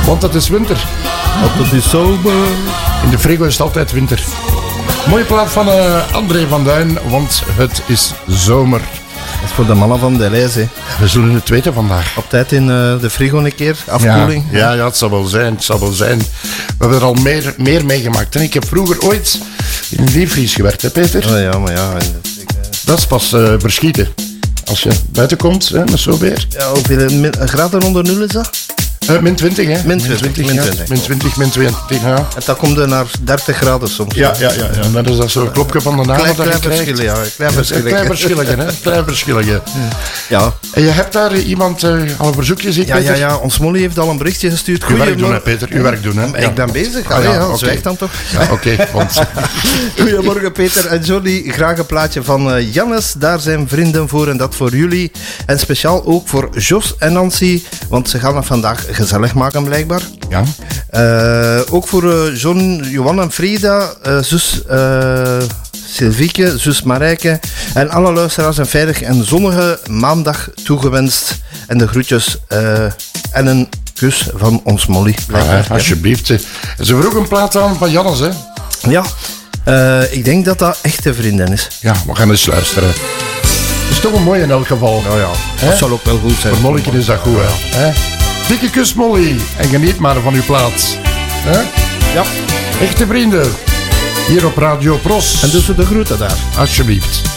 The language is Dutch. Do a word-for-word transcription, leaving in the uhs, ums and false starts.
Want het is winter. Want het is zomer. In de frigo is het altijd winter. Mooie plaat van uh, André van Duin, want het is zomer. Dat is voor de mannen van de lijst, hè. We zullen het weten vandaag. Op tijd in uh, de frigo een keer, afkoeling. Ja, ja, ja, het zal wel zijn, het zal wel zijn. We hebben er al meer, meer meegemaakt. En ik heb vroeger ooit in een diepvries gewerkt, hè Peter? Oh ja, maar ja. En, ik, uh... Dat is pas uh, verschieten. Als je buiten komt, hè, met zo'n weer. Ja, hoeveel min, graden onder nul is dat? Uh, min twintig, hè? Min twintig, min twintig. Ja. Min twintig, min twintig, ja. En dan komt er naar dertig graden soms. Ja, ja, ja. ja. Dat is dat zo'n klopje van de naam. Klein, dat klein je verschillen, ja. Klein verschillen. Klein verschilletje, hè. Klein verschilletje. Ja. En je hebt daar iemand uh, al een verzoekje, zie ik, ja, Peter? Ja, ja. Ons Molly heeft al een berichtje gestuurd. Uw werk doen, hè, Peter. Uw werk doen, hè. Ja. Ja. Ik ben bezig. Ah, Allee, ja, ja, okay. zwijg dan toch. Ja, oké. Okay, want... Goedemorgen, Peter en Johnny. Graag een plaatje van uh, Jannes. Daar zijn vrienden voor en dat voor jullie. En speciaal ook voor Jos en Nancy. Want ze gaan het vandaag gezellig maken, blijkbaar. Ja. Uh, ook voor uh, John, Johan en Frida, uh, zus uh, Sylvieke, zus Marijke en alle luisteraars een veilig en zonnige maandag toegewenst. En de groetjes uh, en een kus van ons Molly. Ja, alsjeblieft. Ze vroeg een plaat aan van Jannes, hè? Ja, uh, ik denk dat dat echte vriendin is. Ja, we gaan eens luisteren. Het is toch een mooi in elk geval. Nou ja, He? dat zal ook wel goed zijn. Voor Molletje is dat goed, hè? He? Dikke kus, Molly. En geniet maar van uw plaats. He? Ja. Echte vrienden. Hier op Radio Pros. En dus de groeten daar. Alsjeblieft.